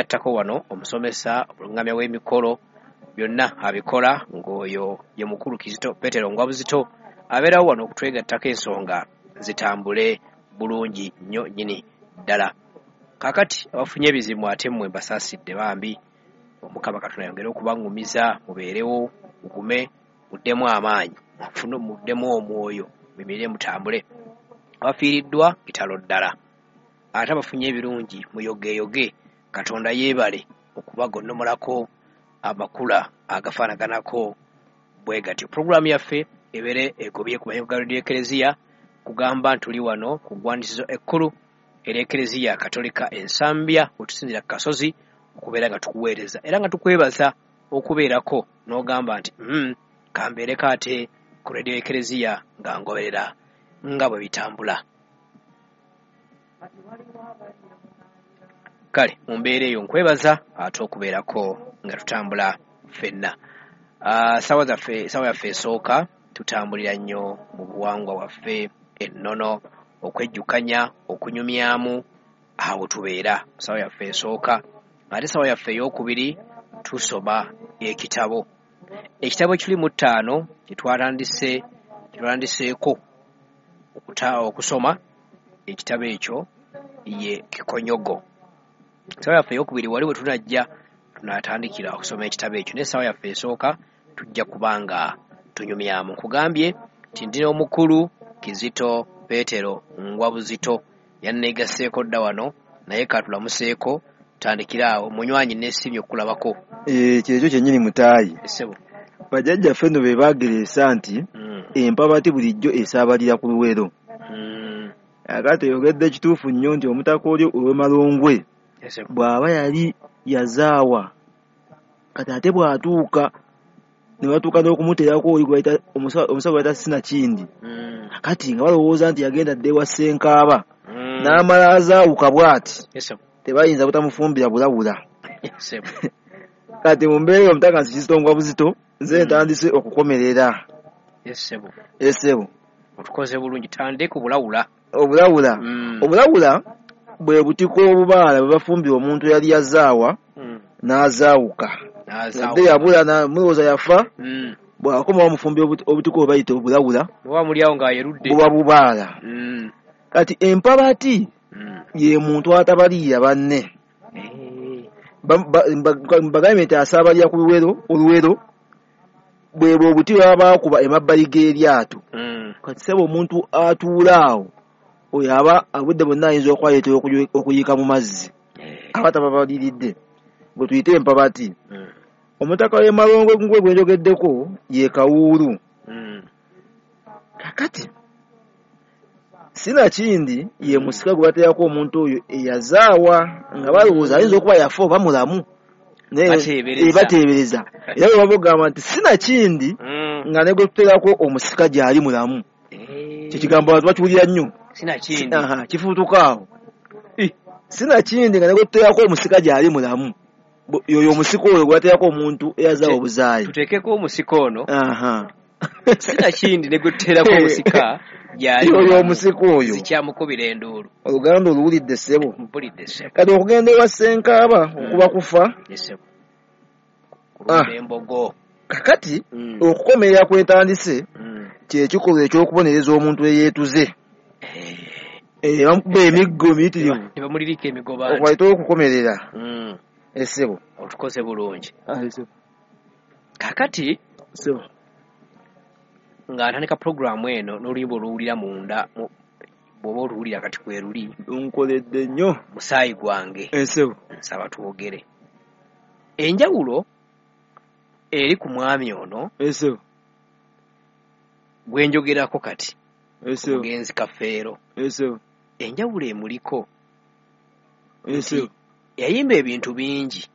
twegattako wano omusomesa olungamya w'emikolo byonna abikola ng'oyo ye mukulu Kizito Petero Ngwabuzito abeerawo wano okutwegattako ensonga zitambule bulungi nnyo nnyini ddala. Kaakati abafunye ebizibu ate mmwe mbasaasidde bambi. Omukama Katonda yongere okubangumiza, mubeerewo, mugume, muddemu amaanyi, muddemu omwoyo, mumirire mutambule. Abafiiriddwa bitalo ddala. Ate abafunye ebirungi muyogeeyoge, Katonda yeebale okubagonnomolako amakula agafaanaganako bwe gatyo. Pulogulaamu yaffe ebeere egobye ku mayiga ga Eklezia kugamba ntuli wano ku ggwandiisizo ekkulu ery'Eklezia Katolika Ensambya wetusinzira ku Kasozi okubeera nga tukuweereza era nga tukwebaza okubeerako n'ogamba nti kambeereko ate ku Radio Eklezia nga ngoberera nga bwe bitambula. Kale mu mbeera eyo nkwebaza ate okubeerako nga tutambula ffenna. Saawa yaffe esooka tutambulira nnyo mu buwangwa bwaffe, ennono, okwejjukanya, okunyumyamu awo tubeera saawa yaffe esooka. Ate saawa yaffe ey'okubiri tusoma ekitabo. Ekitabo 15 kitwatandiseeko okusoma ekitabo ekyo ye Kikonyogo. Saawa yaffe ey'okubiri wali we tunajja tunatandikira okusoma ekitabo ekyo, naye saawa yaffe esooka tujja kubanga tunyumyamu. Nkugambye nti ndina omukulu Kizito Petero Ngwabuzito yanneegasseeko dda wano naye katulamuseeko tandikira awo munywanyi n'esibye okulabako. Kyekyo kyennyini mutaayi. Bajjajjaffe nno be baagereesa nti empabati bulijjo esaabalira ku luwero. Akati oyogedde kituufu nnyo nti omutaka oli ow'Emalongwe bw'aba yali yazaawa kati ate bw'atuuka ne batuuka n'okumuteerako oli gwe omusawo bayita Sinakindi. Akati nga balowooza nti yagenda dda ewa Ssenkaaba n'amala azaawuka bw'ati tebayinza butamufumbira bulabula. Kati mu mbeera eyo omutaka Kizito Ngwabuzito nze ntandise okukomerera. Esebo otukoze bulungi tandika obulawula. Obulawula bwe butiko obubaala bwe bafumbira omuntu yali yazaawa n'azaawuka nadde yabula namulowooza yafa bw'akoma bamufumbi obutiko bwe bayita obulawula buba bubaala. Kati empabati ye muntu atabaliira banne. Mbagambye nti asaabalira ku oluwero bwebwe obuti baba baakuba emabbali g'eryato. Kati sebo omuntu atuula awo oyo aba abudde bonna ayinza okwaleetera okuyiika mu mazzi aba tababaliridde bwe tuyite empabati. Omutaka w'Emalongwe gwe gwenjogeddeko ye Kawuulu. Kakati Sinakindi ye musika gwe bateerako omuntu oyo eyazaawa nga balowooza ayinza okuba yafa oba mulamu bateebereza era bwe babagamba nti Sinakindi nga ne gwe tuteerako omusika gy'ali mulamu. Kyekigambo abantu bakiwulira nnyo kifuutuka awo. Sinakindi nga ne gwe tuteerako omusika gy'ali mulamu. Yoyo omusika oyo gwe bateerako omuntu eyazaawa obuzaayi. Tuteekeko omusika ono. Sinakindi ne gwe tuteerako omusika yoyo omusika oyo zikyamukubira enduulu. Oluganda oluwulidde ssebo. Kati okugenda ewa Ssenkaaba okuba kufa. Embogo. Kakati okukomerera kwetandise kye kikolwa ekyokubonereza omuntu eyeetuze. Bamukuba emiggo miyitirivu ne bamulirika emigoba okwaita okukomerera. Essebo otukoze bulungi. Kakati ssebo nga ntandika pulogulaamu eno n'oluyimba oluwulira munda bw'oba oluwulira kati kwe luli nkoledde nnyo musaayi gwange. Essebo nsaba twogere enjawulo eri ku mwami ono gwenjogerako kati mugenzi Kafeero. Enjawulo emuliko yayimba ebintu bingi.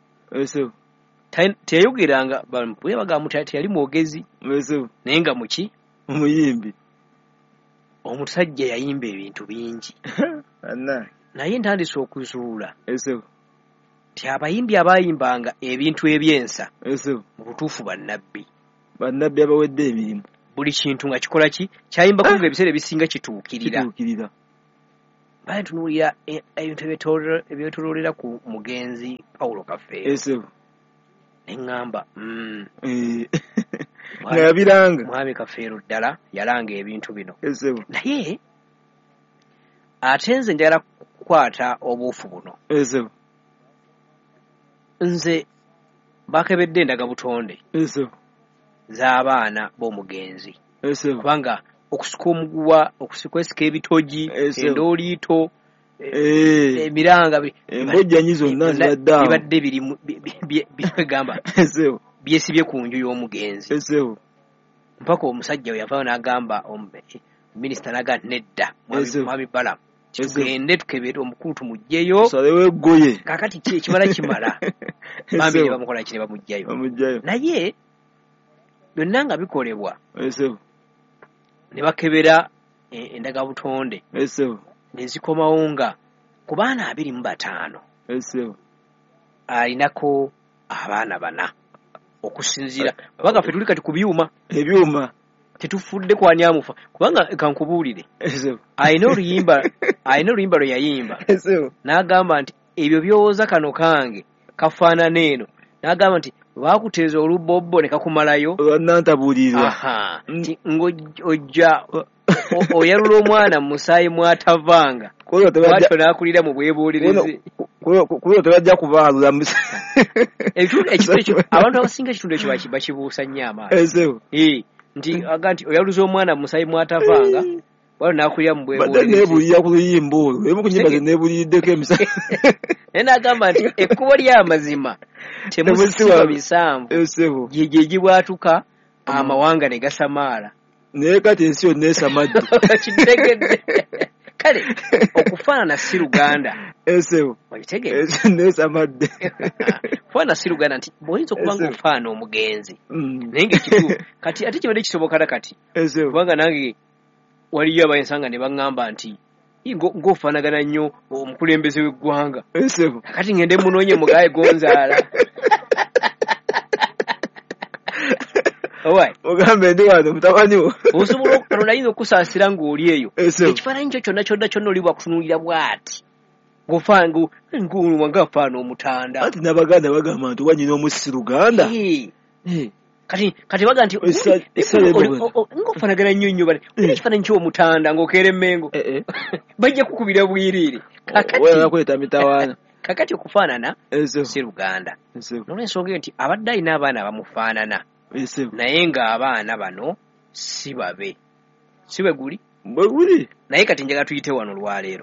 Teyayogeranga bwe bagamuta teyali mwogezi naye nga muki omuyimbi. Omusajja yayimba ebintu bingi naye ntandise okuzuula ti abayimbi abayimbanga ebintu ebyensa mu butuufu bannabbi abawedde emirimu. Buli kintu nga kikola ki kyayimbako nga ebiseera ebisinga kituukirira. baatunuulira ebintu ebyetooloolera ku mugenzi Paulo Kafeero. Esebo. Ne ŋŋamba nga yabiranga. Mwami Kafeero ddala yalanga ebintu bino. Esebo. Naye ate nze njagala kukwata obuufu buno. Esebo. Nze bakebedde endagabutonde z'abaana b'omugenzi. Kubanga okusika omuguwa, okwesika ebitogi, endooliito, emiranga embojjanyi zonna bibadde bigamba byesibye ku nju y'omugenzi. Mpaka omusajja we yavaayo n'agamba minisita n'agamba nedda Mwami Balamu tugende tukebere omukulu tumugjeyo salewo eggoye kakati ekimala kimala bambi ne bamukola kiri bamugjayo naye byonna nga bikolebwa ne bakebera endagabutonde ne zikomawo nga ku baana 25 alinako abaana 4 okusinziira baga ffe tuli kati ku byuma tetufudde kwani amufa kubanga kankubuulire ayina oluyimba lwe yayimba n'agamba nti ebyo byowooza kano kange kafaanana eno n'agamba nti baakuteeza olubobbo ne kakumalayo olwannantabuulirwa nti ng'ojja oyalula omwana mu musaayi mwatavanga bwatyo n'akulira mu bwebuulirizi kubyo tebajja kubaalula abantu abasinga ekitundu ekyo bakibuusa nnyo amaanyi nti aga nti oyaluza omwana mu musaayi mwatavanga bwatyo n'akulira mu bwebuulirizi nebuulira ku luyimba olwo emu ku nyimba ze neebuuliddeko emisaayi naye n'agamba nti ekkubo ly'amazima temusiba bisanvu gye gibwatuka amawanga ne gasamaala naye kati ensi yonna esamadde kitegedde kale okufaanana si Luganda wakitegedde neesamadde kufaanana si Luganda nti bw'oyinza okuba ng'ofaana omugenzi naye ng'ekituufu kati ate kibadde kisobokala kati kubanga nange waliyo abayensanga ne baŋŋamba nti ng'ofaanagana nnyo omukulembeze w'eggwanga kati ngende munoonye mugaye gonzaala ogambe ndi wano mutabani wo osobola Katonda ayinza okusaasira ng'oli eyo ekifaananyi kyo kyonna oli bwakutunuulira bw'ati ng'ofaanga afaana omutanda ati n'Abaganda bagamba nti wanyina omusisi Luganda kati baga nti ng'ofaanagana nnyo bale ekifaananyi ky'omutanda ng'okeera emmengo bajja kukubira bwiriiri kakati okufaanana si Luganda n'olw'ensonga eyo nti abadde alina abaana bamufaanana naye ng'abaana bano si babe si bwe guli naye kati njagala tuyite wano olwaleero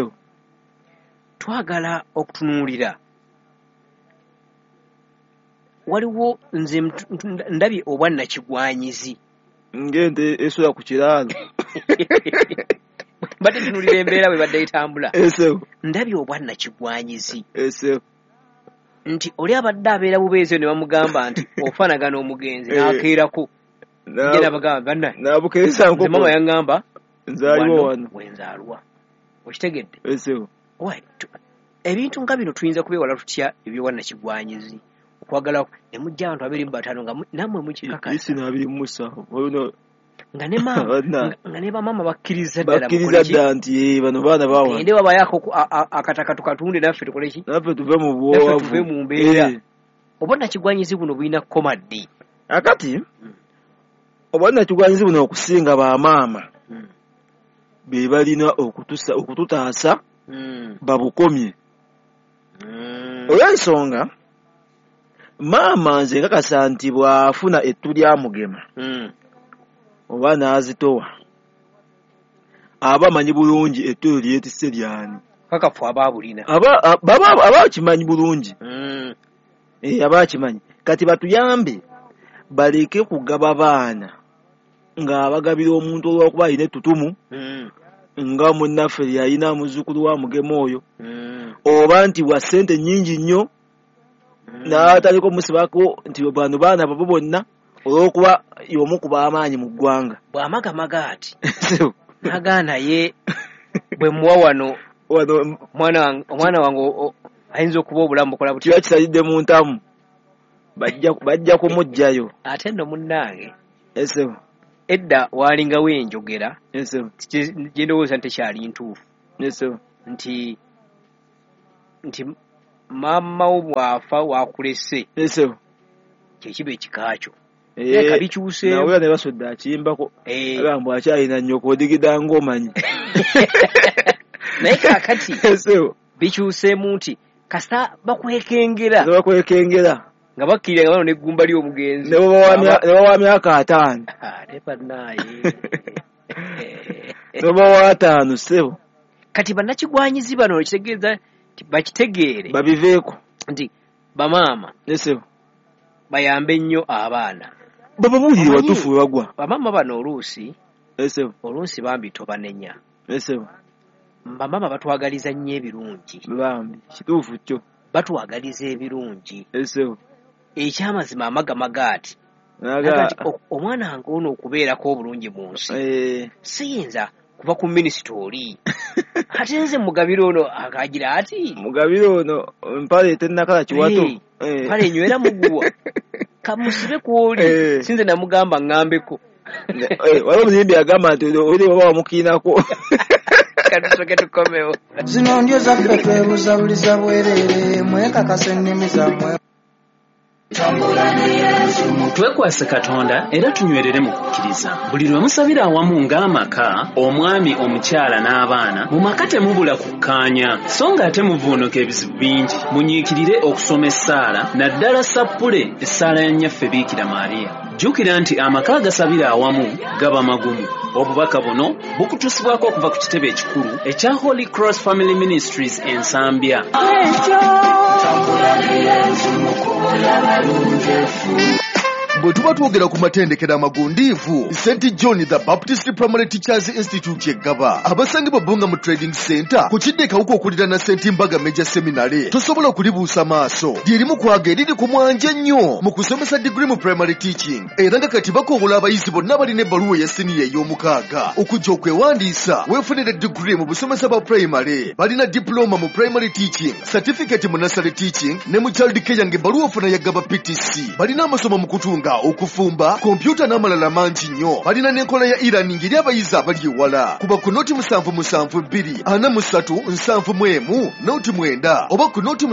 twagala okutunuulira waliwo nze ndabye obwannakigwanyizi ng'ente esula ku kiraalo badde tunuulira embeera bwe badde etambula ndabye obwannakigwanyizi nti oli abadde abeera bubeezi ne bamugamba nti ofaanagana omugenzi n'akeerako nje nabagamba nze mama yaŋŋamba nzaliwo wano wenzaalwa okitegedde ebintu nga bino tuyinza kubeewala tutya ebyowannakigwanyizi okwagala ne mujja abantu 25 nga nammwe mukikakasa nga ne bamama bakkiriza ddala nti bano baana bawa ende babayako akataka tukatunde naffe tukoleki naffe tuve mu buwawavu tuve mu mbeera obwannakigwanyizi buno bulina komaddi akati obwannakigwanyizi buno okusinga bamaama be balina okututaasa babukomye olw'ensonga maama nze nkakasa nti bw'afuna ettu lya mugema oba n'azitowa aba amanyi bulungi ettu lyetisse lyani kakafu aba abulina aba akimanyi bulungi aba akimanyi kati batuyambe baleke kugaba baana ng'abagabira omuntu olw'okuba alina ettutumu nga munnaffe yalina muzzukulu wa mugema oyo oba nti wa ssente nnyingi nnyo n'ataliko musibako nti bano baana babo bonna olw'okuba y'omu ku b'amaanyi mu ggwanga bw'amagamaga ati nagaana ye bwe muwa wano omwana wange ayinza okuba obulamu bukola buti kiba kisalidde mu ntamu bajja kumugjayo ate nno munnange edda waalingawo enjogera gye ndowooza nti tekyali ntuufu nti mama wo bwafa wakulese esebo kyekiba ekikakyo kabikyuse nawe ne basodda akimbako agambo akyalina nnyoko odigida ng'omanyi naye kaakati esebo bikyuseemu nti kasa bakwekengera nga bakkirira nga bano neggumba ly'omugenzi ne baba wa myaka 5 ne baba wa 5 sebo kati bannakigwanyizi bano ekitegeeza bakitegeere babiveeko nti bamaama esebo bayambe nnyo abaana bababuulire watuufu we bagwa bamaama bano oluusi bambi tobanenya esebo bamaama batwagaliza nnyo ebirungi bambi kituufu kyo batwagaliza ebirungi esebo ekyamazima amagamaga ati omwana wange ono okubeerako obulungi mu nsi siyinza kuva ku minisita oli ate nze mugabire ono akagira ati mugabire ono mpale tennakala kiwato mpale enywera muguwa kamusibe kwoli sinze namugamba ngambeko waliwo omuzimbi yagamba nti oli baba wamukiinako katusoke tukomewo zino ndyo zaffe twebuzabuliza bwerere mwekakasa ennimi zammwe twekwase Katonda era tunywerere mu kukkiriza buli lwe musabira awamu ng'amaka omwami omukyala n'abaana mu maka temubula kukkaanya so nga ate muvuunuka ebizibu bingi munyiikirire okusoma essaala naddala sappule essaala ya nnyaffe Biikira Maariya jjukira nti amaka agasabira awamu gaba magumu obubaka buno bukutusibwako okuva ku kitebe ekikulu ekya Holy Cross Family Ministries ensambya bwe tuba twogera ku matendekero amagundiivu St. John the Baptist Primary Teachers Institute yeggaba abasangibwa Bbunga mu Trading Center ku kidde kawuka okulira na St. Mbaga Major Seminary tosobola kulibuusa maaso lyerimu kwaga eriri ku mwanja nnyo mu kusomesa degree mu primary teaching era nga kati bakoobola abayizi bonna balina ebbaluwa ya siniya ey'omukaaga okujja okwewandiisa weefunire degree mu busomesa bwa primary balina diploma mu primary teaching certificate mu nursery teaching ne mu child care ng'ebbaluwa ofuna yaggaba PTC balina amasomo mu kutunga okufumba kompyuta n'amalala mangi nnyo balina n'enkola ya e-learning eri abayizi abali ewala kuba ku noti 7724371 noti 9 oba ku noti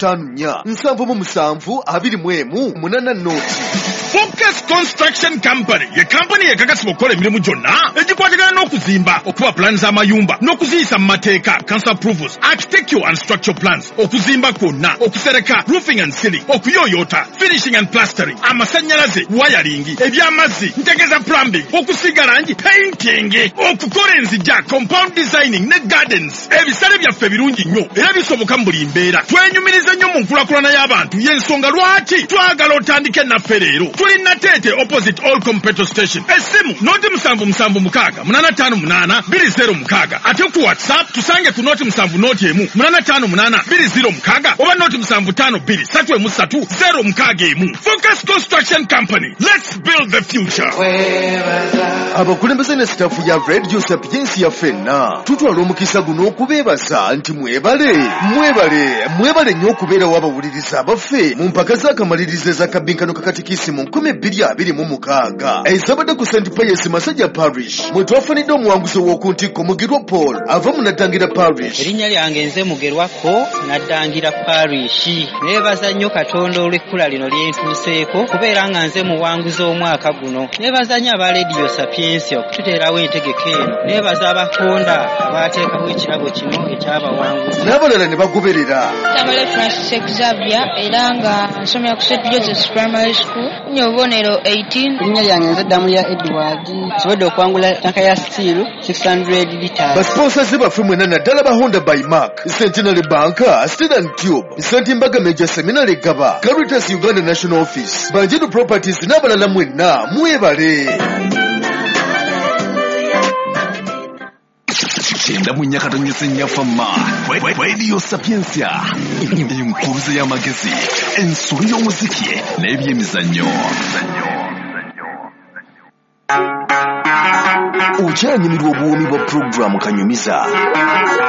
7547721 noti. Focus Construction Company ye kampani yekakasibwa okukola emirimu gyonna egikwatagana n'okuzimba okuba plans z'amayumba n'okuziyisa mu mateeka council approvals architectural and structural plans okuzimba kwonna okusereka roofing and ceiling okuyooyoota finishing and plastering amasannyalaze wiring ebyamazzi ntegeza plumbing okusiga langi painting okukola enzijja compound designing ne gardens ebisale byaffe birungi nnyo era bisoboka mu buli mbeera twenyumiriza nnyo mu nkulakulana y'abantu y'ensonga lwaki twagala otandike naffe leero tuli Nateete opposite Allcom petrol station essimu noti 7758206 ate ku WhatsApp tusange ku noti 7 noti 85820 oba noti 7523330 Focus Construction Company. Let's build the future. Abakulembeze ne staffu ya Radio Sapiensi ya ffenna tutwala omukisa guno okubeebaza nti mwebale nnyo okubeera w'abawuliriza abaffe mu mpaka z'akamalirizo ez'akabinkano kakatikisimu 2026 ezabadde ku St. Pius Masajja Parish mwe twafunidde omuwanguzi w'okuntikko Mugerwa Paul ava mu Naddangira Parish. Erinnya lyange nze Mugerwako Naddangira Parish. Neebaza nnyo Katonda olw'ekkula lino lyentuuseeko kubeera nga nze muwanguzi omwaka guno. Neebaza nnyo aba Radio Sapiensi okututeerawo entegeko eno. Neebaza abakonda abaateekawo ekirabo kino ekyabawanguzi. N'abalala ne bagoberera. Tamale Francis Xavier era nga nsomera ku St. Joseph's Primary School. Nyobonero 18. Erinnya lyange nze Damuya Edward. Nsobodde okwangula tanka ya steel 600 litres. Basponsaze baffe mwena naddala ba Honda by Mark, Centenary Bank, Steel and Tube, St. Mbaga Major Seminary Gaba, Caritas Uganda National Office, Banjedu Properties n'abalala mwenna mwebale. Chenda munyaka tonyese nyafama Radio Sapiensia enkuluze y'amagezi ensuli y'omuziki n'ebyemizannyo. Okyanyumirwa obuwoomi bwa programu kanyumiza